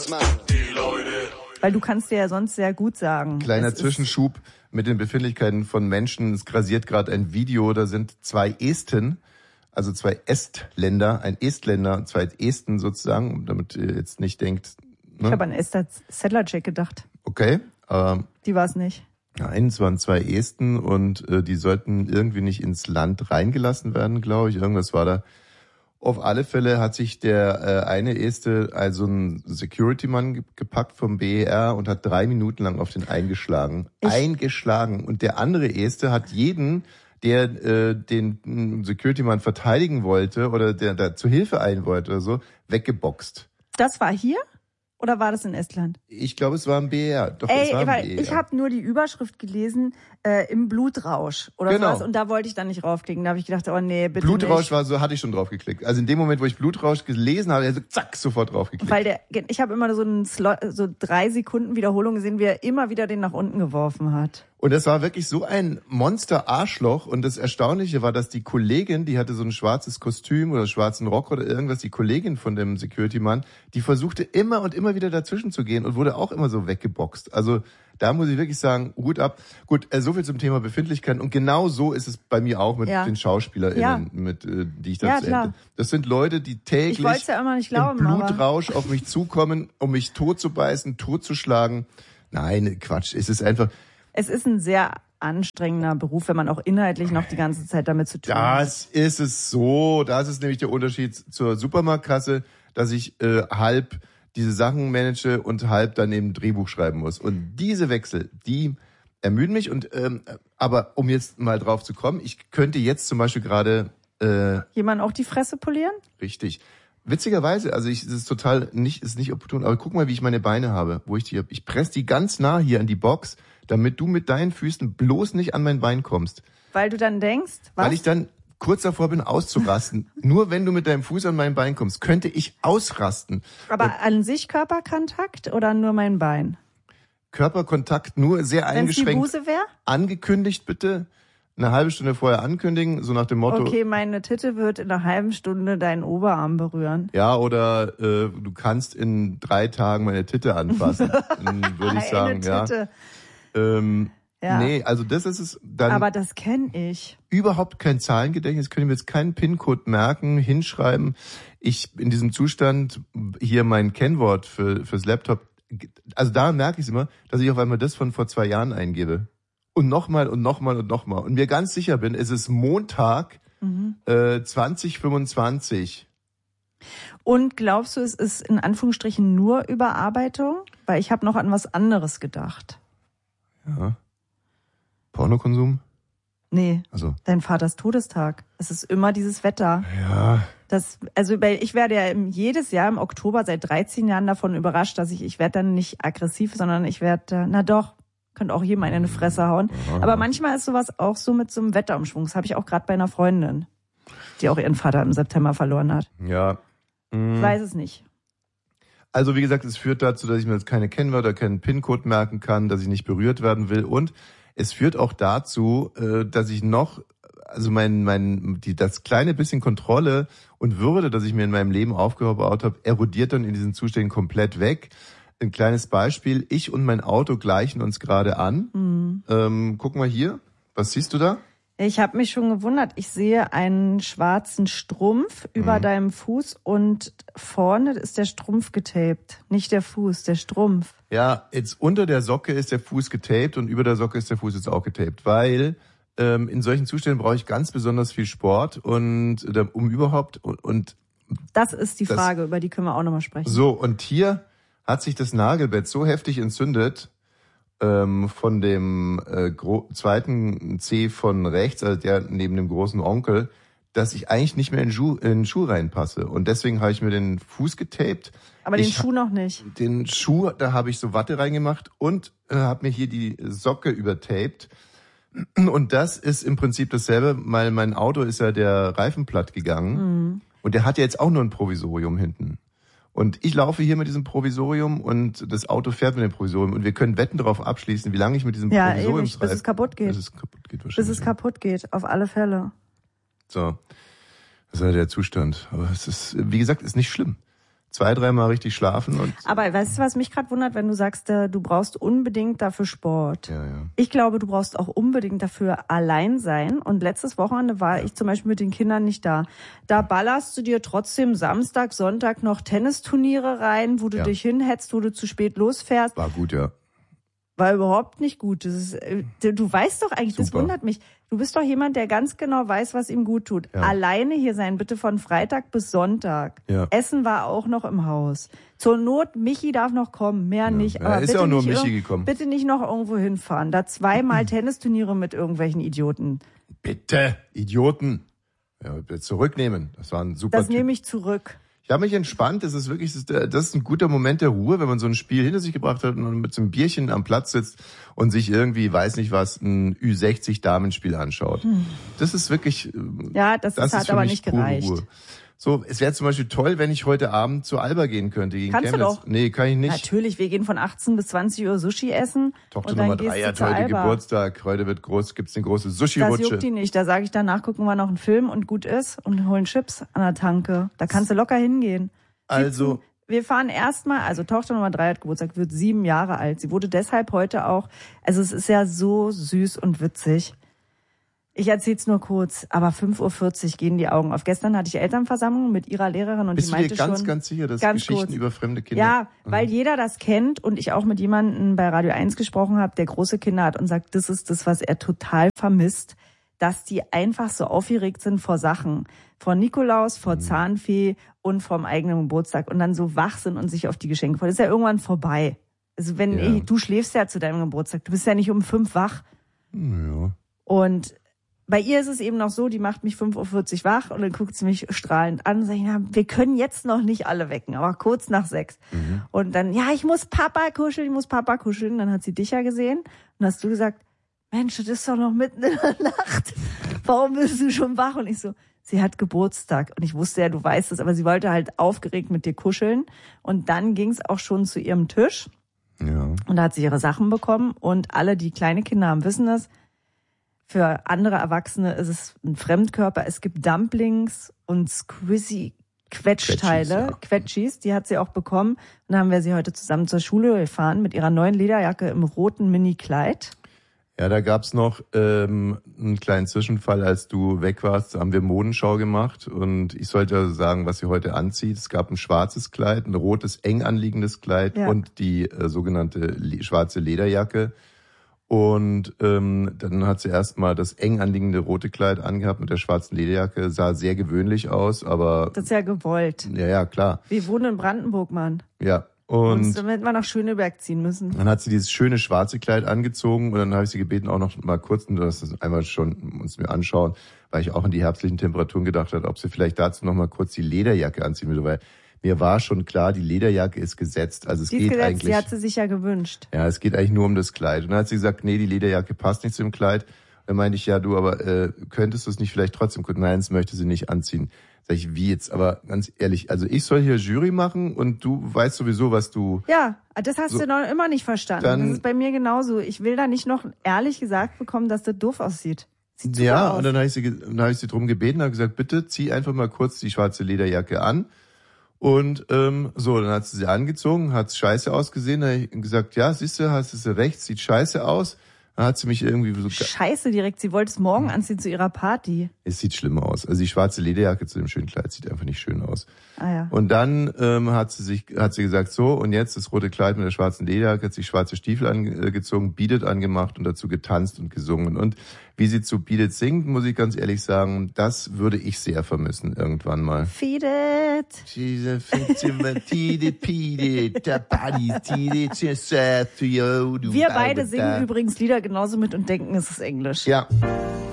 Weil du kannst dir ja sonst sehr gut sagen. Kleiner Zwischenschub mit den Befindlichkeiten von Menschen. Es grasiert gerade ein Video, da sind zwei Esten, also zwei Estländer, ein Estländer und zwei Esten sozusagen, damit ihr jetzt nicht denkt. Ne? Ich habe an Esther Sedlacek gedacht. Okay. Die war es nicht. Nein, es waren zwei Esten und die sollten irgendwie nicht ins Land reingelassen werden, glaube ich. Irgendwas war da. Auf alle Fälle hat sich der eine Este, also ein Security-Mann gepackt vom BER und hat 3 Minuten lang auf den eingeschlagen. Und der andere Este hat jeden, der den Security-Mann verteidigen wollte oder der da zur Hilfe eilen wollte oder so, weggeboxt. Das war hier? Oder war das in Estland? Ich glaube, es war im BER. Doch, es war im weil BER. Ich habe nur die Überschrift gelesen, im Blutrausch oder sowas. Und da wollte ich dann nicht raufklicken. Da habe ich gedacht, oh nee, bitte Blutrausch nicht. war so, hatte ich schon drauf geklickt. Also in dem Moment, wo ich Blutrausch gelesen habe, also zack, sofort drauf geklickt. Weil ich habe immer so 3 Sekunden Wiederholung gesehen, wie er immer wieder den nach unten geworfen hat. Und das war wirklich so ein Monster-Arschloch. Und das Erstaunliche war, dass die Kollegin, die hatte so ein schwarzes Kostüm oder schwarzen Rock oder irgendwas, die Kollegin von dem Security-Mann, die versuchte immer und immer wieder dazwischen zu gehen und wurde auch immer so weggeboxt. Also da muss ich wirklich sagen, Hut ab. Gut, so viel zum Thema Befindlichkeiten. Und genau so ist es bei mir auch mit den SchauspielerInnen, die ich dazu hätte. Das sind Leute, die täglich im Blutrausch auf mich zukommen, um mich totzubeißen, totzuschlagen. Nein, Quatsch. Es ist einfach... Es ist ein sehr anstrengender Beruf, wenn man auch inhaltlich noch die ganze Zeit damit zu tun hat. Das ist es so. Das ist nämlich der Unterschied zur Supermarktkasse, dass ich halb diese Sachen manage und halb dann eben Drehbuch schreiben muss. Und diese Wechsel, die ermüden mich. Und aber um jetzt mal drauf zu kommen, ich könnte jetzt zum Beispiel gerade jemand auch die Fresse polieren? Richtig. Witzigerweise, also es ist total ist nicht opportun, aber guck mal, wie ich meine Beine habe, wo ich die habe. Ich presse die ganz nah hier an die Box, damit du mit deinen Füßen bloß nicht an mein Bein kommst. Weil du dann denkst, was? Weil ich dann kurz davor bin, auszurasten. Nur wenn du mit deinem Fuß an mein Bein kommst, könnte ich ausrasten. Aber an sich Körperkontakt oder nur mein Bein? Körperkontakt nur sehr eingeschränkt. Wenn es die Buße wäre? Angekündigt bitte. Eine halbe Stunde vorher ankündigen, so nach dem Motto... Okay, meine Titte wird in einer halben Stunde deinen Oberarm berühren. Ja, oder du kannst in 3 Tagen meine Titte anfassen. Dann würde ich sagen, Titte. Ja. Nee, also das ist es dann... Aber das kenne ich. Überhaupt kein Zahlengedächtnis, können wir jetzt keinen PIN-Code merken, hinschreiben. Ich in diesem Zustand hier mein Kennwort fürs Laptop, also da merke ich es immer, dass ich auf einmal das von vor 2 Jahren eingebe. Und nochmal und nochmal und nochmal. Und mir ganz sicher bin, es ist Montag 2025. Und glaubst du, es ist in Anführungsstrichen nur Überarbeitung? Weil ich habe noch an was anderes gedacht. Ja. Pornokonsum? Nee, also. Dein Vaters Todestag. Es ist immer dieses Wetter. Ja. Ich werde ja jedes Jahr im Oktober seit 13 Jahren davon überrascht, dass ich werde dann nicht aggressiv, sondern ich werde, könnte auch jedem eine Fresse hauen. Aber manchmal ist sowas auch so mit so einem Wetterumschwung. Das habe ich auch gerade bei einer Freundin, die auch ihren Vater im September verloren hat. Ja. Ich weiß es nicht. Also wie gesagt, es führt dazu, dass ich mir jetzt keine Kennwörter, keinen PIN-Code merken kann, dass ich nicht berührt werden will. Und es führt auch dazu, dass ich noch, also das kleine bisschen Kontrolle und Würde, das ich mir in meinem Leben aufgebaut habe, erodiert dann in diesen Zuständen komplett weg. Ein kleines Beispiel, ich und mein Auto gleichen uns gerade an. Guck mal hier, was siehst du da? Ich habe mich schon gewundert. Ich sehe einen schwarzen Strumpf über deinem Fuß und vorne ist der Strumpf getaped. Nicht der Fuß, der Strumpf. Ja, jetzt unter der Socke ist der Fuß getaped und über der Socke ist der Fuß jetzt auch getaped, weil in solchen Zuständen brauche ich ganz besonders viel Sport und um überhaupt und das ist die Frage, über die können wir auch nochmal sprechen. So, und hier hat sich das Nagelbett so heftig entzündet, von dem zweiten C von rechts, also der neben dem großen Onkel, dass ich eigentlich nicht mehr in den Schuh reinpasse. Und deswegen habe ich mir den Fuß getaped. Aber den Schuh noch nicht. Den Schuh, da habe ich so Watte reingemacht und habe mir hier die Socke übertaped. Und das ist im Prinzip dasselbe, weil mein Auto ist ja der Reifen platt gegangen. Und der hat ja jetzt auch nur ein Provisorium hinten. Und ich laufe hier mit diesem Provisorium und das Auto fährt mit dem Provisorium. Und wir können Wetten darauf abschließen, wie lange ich mit diesem Provisorium ewig, bis es kaputt geht. Bis es kaputt geht wahrscheinlich. Bis es kaputt geht, auf alle Fälle. So, das ist ja der Zustand. Aber es ist, wie gesagt, ist nicht schlimm. 2-3 Mal richtig schlafen. Und Aber weißt du, was mich gerade wundert, wenn du sagst, du brauchst unbedingt dafür Sport. Ja. Ich glaube, du brauchst auch unbedingt dafür allein sein. Und letztes Wochenende war ich zum Beispiel mit den Kindern nicht da. Da ballerst du dir trotzdem Samstag, Sonntag noch Tennisturniere rein, wo du dich hinhetzt, wo du zu spät losfährst. War gut, ja. War überhaupt nicht gut. Das ist, du weißt doch eigentlich, das wundert mich. Du bist doch jemand, der ganz genau weiß, was ihm gut tut. Ja. Alleine hier sein, bitte von Freitag bis Sonntag. Ja. Essen war auch noch im Haus. Zur Not, Michi darf noch kommen, mehr nicht. Aber ist bitte ja auch nur nicht Michi gekommen. Bitte nicht noch irgendwo hinfahren. Da 2-mal Tennisturniere mit irgendwelchen Idioten. Bitte, Idioten. Ja, bitte zurücknehmen. Das war ein super Das nehme ich zurück. Ich habe mich entspannt. Das ist wirklich, das ist ein guter Moment der Ruhe, wenn man so ein Spiel hinter sich gebracht hat und mit so einem Bierchen am Platz sitzt und sich irgendwie, weiß nicht was, ein Ü60-Damenspiel anschaut. Das ist wirklich, ja, das hat aber nicht gereicht. Ruhe. So, es wäre zum Beispiel toll, wenn ich heute Abend zu Alba gehen könnte. Kannst du doch. Nee, kann ich nicht. Natürlich, wir gehen von 18 bis 20 Uhr Sushi essen. Tochter Nummer 3 hat heute Geburtstag. Heute gibt's eine große Sushi-Rutsche. Das juckt die nicht. Da sage ich danach, gucken wir noch einen Film und gut ist und holen Chips an der Tanke. Da kannst du locker hingehen. Also, wir fahren erstmal, also Tochter Nummer 3 hat Geburtstag, wird 7 Jahre alt. Sie wurde deshalb heute auch, also es ist ja so süß und witzig. Ich erzähl's nur kurz, aber 5:40 Uhr gehen die Augen auf. Gestern hatte ich Elternversammlung mit ihrer Lehrerin und die meinte schon... Bist du dir ganz sicher, dass ganz Geschichten kurz, über fremde Kinder... Ja, weil jeder das kennt und ich auch mit jemandem bei Radio 1 gesprochen habe, der große Kinder hat und sagt, das ist das, was er total vermisst, dass die einfach so aufgeregt sind vor Sachen. Vor Nikolaus, vor Zahnfee und vom eigenen Geburtstag und dann so wach sind und sich auf die Geschenke freuen. Das ist ja irgendwann vorbei. Also du schläfst ja zu deinem Geburtstag, du bist ja nicht um 5 wach. Ja. Und bei ihr ist es eben noch so, die macht mich 5:40 Uhr wach und dann guckt sie mich strahlend an und sagt, ja, wir können jetzt noch nicht alle wecken, aber kurz nach 6. Und dann, ja, ich muss Papa kuscheln. Dann hat sie dich ja gesehen und hast du gesagt, Mensch, das ist doch noch mitten in der Nacht. Warum bist du schon wach? Und ich so, sie hat Geburtstag. Und ich wusste ja, du weißt es, aber sie wollte halt aufgeregt mit dir kuscheln. Und dann ging es auch schon zu ihrem Tisch. Ja. Und da hat sie ihre Sachen bekommen. Und alle, die kleine Kinder haben, wissen es. Für andere Erwachsene ist es ein Fremdkörper. Es gibt Dumplings und Squizzy Quetschteile, Quetschis, die hat sie auch bekommen. Und dann haben wir sie heute zusammen zur Schule gefahren mit ihrer neuen Lederjacke im roten Mini-Kleid. Ja, da gab's noch einen kleinen Zwischenfall, als du weg warst, haben wir Modenschau gemacht und ich sollte sagen, was sie heute anzieht. Es gab ein schwarzes Kleid, ein rotes, eng anliegendes Kleid und die sogenannte schwarze Lederjacke. Und dann hat sie erstmal das eng anliegende rote Kleid angehabt mit der schwarzen Lederjacke. Sah sehr gewöhnlich aus, aber... Das ist ja gewollt. Ja, klar. Wir wohnen in Brandenburg, Mann. Ja. Und dann hätten wir nach Schöneberg ziehen müssen. Dann hat sie dieses schöne schwarze Kleid angezogen und dann habe ich sie gebeten, auch noch mal kurz, das einmal schon uns mir anschauen, weil ich auch an die herbstlichen Temperaturen gedacht habe, ob sie vielleicht dazu noch mal kurz die Lederjacke anziehen würde, weil mir war schon klar, die Lederjacke ist gesetzt. Also es geht eigentlich. Die hat sie sich ja gewünscht. Ja, es geht eigentlich nur um das Kleid. Und dann hat sie gesagt, nee, die Lederjacke passt nicht zu dem Kleid. Dann meinte ich, ja, du, aber könntest du es nicht vielleicht trotzdem gucken? Nein, das möchte sie nicht anziehen. Sag ich, wie jetzt? Aber ganz ehrlich, also ich soll hier Jury machen und du weißt sowieso, was du... Ja, das hast du noch immer nicht verstanden. Das ist bei mir genauso. Ich will da nicht noch ehrlich gesagt bekommen, dass das doof aussieht. Sieht super aus. Und dann habe ich sie drum gebeten, habe gesagt, bitte zieh einfach mal kurz die schwarze Lederjacke an. Und dann hat sie angezogen, hat scheiße ausgesehen. Dann habe ich gesagt, ja, siehst du, hast du recht, sieht scheiße aus. Dann hat sie mich irgendwie so... Scheiße direkt, sie wollte es morgen anziehen zu ihrer Party. Es sieht schlimm aus. Also die schwarze Lederjacke zu dem schönen Kleid sieht einfach nicht schön aus. Ah ja. Und dann hat sie gesagt, so, und jetzt das rote Kleid mit der schwarzen Lederjacke, hat sich schwarze Stiefel angezogen, Beat It angemacht und dazu getanzt und gesungen. Und wie sie zu Beat It singt, muss ich ganz ehrlich sagen, das würde ich sehr vermissen irgendwann mal. Feed it. Wir beide singen übrigens Lieder genauso mit und denken, es ist Englisch. Ja.